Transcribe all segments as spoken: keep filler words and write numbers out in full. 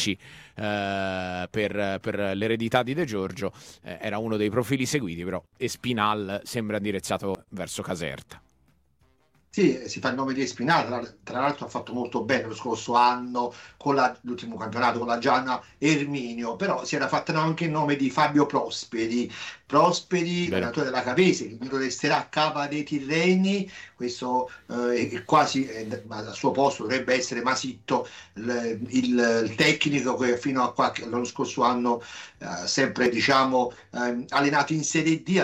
C eh, per, per l'eredità di De Giorgio, eh, era uno dei profili seguiti, però Espinal sembra indirizzato verso Caserta. Sì, si fa il nome di Espinal, tra, tra l'altro ha fatto molto bene lo scorso anno con la- l'ultimo campionato con la Gianna Erminio, però si era fatto anche il nome di Fabio Prosperi, Prosperi, Vero? allenatore della Cavese, che lo resterà a capa dei Tirreni, questo eh, è quasi, eh, ma al suo posto dovrebbe essere Masitto, il, il- il tecnico che fino a qualche, l'anno scorso anno eh, sempre diciamo ehm, allenato in Serie D.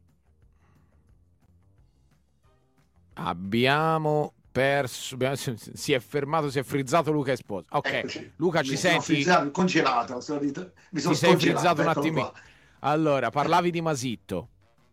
Abbiamo perso, abbiamo- si è fermato, si è frizzato Luca Esposito. Ok, Eccoci, Luca, ci mi sono senti? frizzato, congelato, sono rit- mi sono Ti sei frizzato scongelato, un eccolo attimo. qua. Allora, parlavi di Masitto.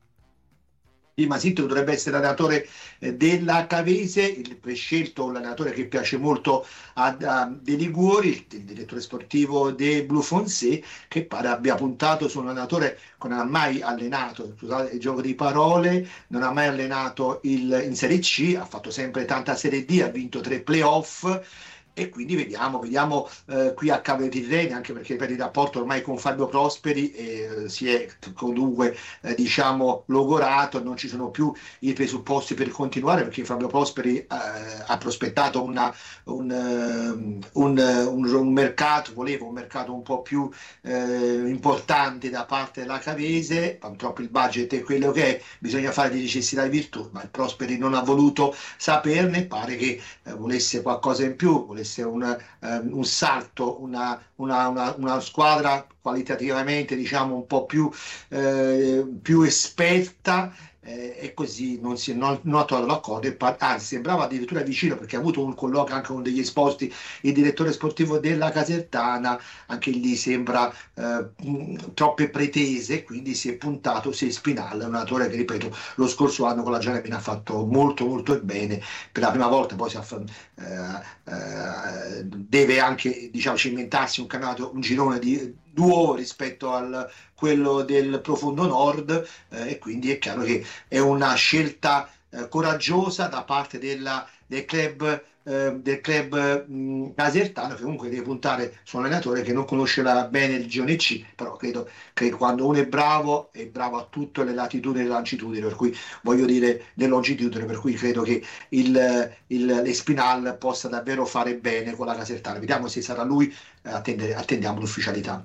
Sì, Masitto dovrebbe essere l'allenatore eh, della Cavese, il prescelto, l'allenatore che piace molto a, a De Liguori, il, il direttore sportivo dei Blue Foncé, che pare abbia puntato su un allenatore che non ha mai allenato, scusate il gioco di parole, non ha mai allenato il, in Serie C, ha fatto sempre tanta Serie D, ha vinto tre playoff. E quindi vediamo, vediamo eh, qui a Cave Tirreni, anche perché per il rapporto ormai con Fabio Prosperi eh, si è comunque eh, diciamo logorato, non ci sono più i presupposti per continuare perché Fabio Prosperi eh, ha prospettato una, un, ehm, un, un, un mercato, voleva un mercato un po' più eh, importante da parte della Cavese, purtroppo il budget è quello che è, bisogna fare di necessità e virtù, ma il Prosperi non ha voluto saperne, pare che eh, volesse qualcosa in più, volesse un, ehm, un salto, una, una, una, una squadra qualitativamente diciamo un po' più, eh, più esperta, eh, e così non, si, non, non ha trovato l'accordo, e par- anzi sembrava addirittura vicino perché ha avuto un colloquio anche con degli esposti, il direttore sportivo della Casertana, anche lì sembra eh, mh, troppe pretese, quindi si è puntato su Spinal, un allenatore che ripeto lo scorso anno con la Gianepina ha fatto molto molto bene, per la prima volta poi si affa- eh, eh, deve anche diciamo cimentarsi un campionato, un girone di duo rispetto a quello del profondo nord, eh, e quindi è chiaro che è una scelta eh, coraggiosa da parte della, del club, eh, del club mh, casertano, che comunque deve puntare su un allenatore che non conoscerà bene il girone C, però credo che quando uno è bravo è bravo a tutte le latitudini e le longitudini, per cui voglio dire le longitudini, per cui credo che il, il, l'Espinal possa davvero fare bene con la Casertana. Vediamo se sarà lui, eh, attende- attendiamo l'ufficialità.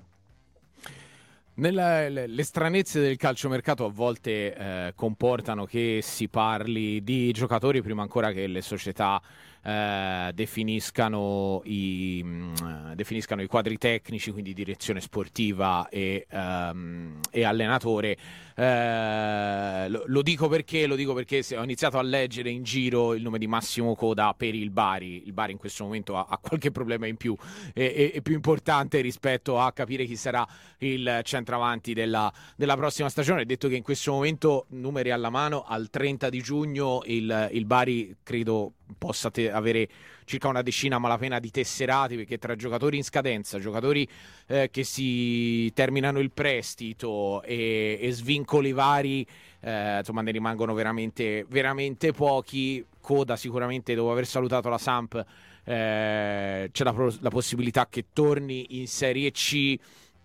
Nella, le, le stranezze del calciomercato a volte eh, comportano che si parli di giocatori prima ancora che le società eh, definiscano, i, mh, definiscano i quadri tecnici, quindi direzione sportiva e, ehm, e allenatore. Eh, lo, lo dico perché lo dico perché se ho iniziato a leggere in giro il nome di Massimo Coda per il Bari. Il Bari in questo momento ha, ha qualche problema in più e, e, e più importante rispetto a capire chi sarà il centravanti della, della prossima stagione. Detto che in questo momento, numeri alla mano, al trenta di giugno il, il Bari credo possa te- avere circa una decina a malapena di tesserati, perché tra giocatori in scadenza, giocatori eh, che si terminano il prestito e, e svincoli vari, eh, insomma ne rimangono veramente, veramente pochi. Coda sicuramente, dopo aver salutato la Samp, eh, c'è la, pro- la possibilità che torni in Serie C.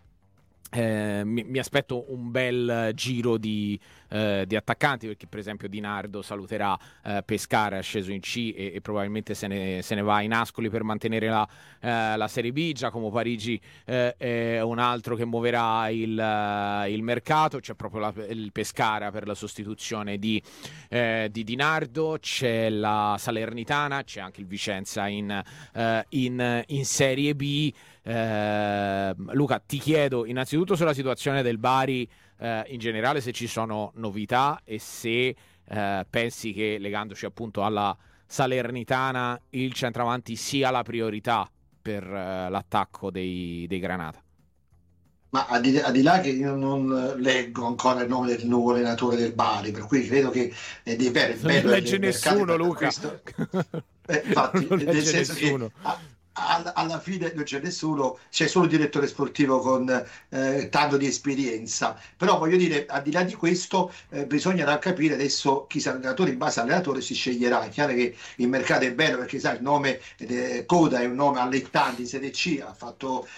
Eh, mi, mi aspetto un bel giro di, eh, di attaccanti, perché per esempio Di Nardo saluterà eh, Pescara, è sceso in C e, e probabilmente se ne, se ne va in Ascoli per mantenere la, eh, la Serie B. Giacomo Parigi eh, è un altro che muoverà il, eh, il mercato. C'è proprio la, il Pescara per la sostituzione di, eh, di Di Nardo, c'è la Salernitana, c'è anche il Vicenza in, eh, in, in Serie B. Eh, Luca, ti chiedo innanzitutto sulla situazione del Bari eh, in generale, se ci sono novità e se eh, pensi che, legandoci appunto alla Salernitana, il centravanti sia la priorità per eh, l'attacco dei, dei Granata. Ma al di, al di là che io non leggo ancora il nome del nuovo allenatore del Bari, per cui credo che è, di, è Non lo bello legge il mercato nessuno, per Luca. questo. Eh, Non infatti, lo nel legge senso che nessuno. a- a- alla fine non c'è nessuno, c'è solo il direttore sportivo con eh, tanto di esperienza. Però voglio dire, al di là di questo, eh, bisognerà capire adesso chi sarà allenatore, in base all'allenatore si sceglierà. È chiaro che il mercato è bello perché sai, il nome eh, Coda è un nome allettante in Serie C, ha fatto